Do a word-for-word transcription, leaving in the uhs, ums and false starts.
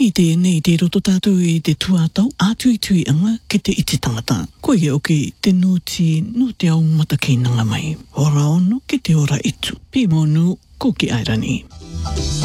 I te nei te roto tātou I te tuatau, ātui tui anga ke te iti tangata. Koe e oki te nūti no te au mata kei nanga mai. Ora ono ke te ora itu. Pī monu, ko ki airani.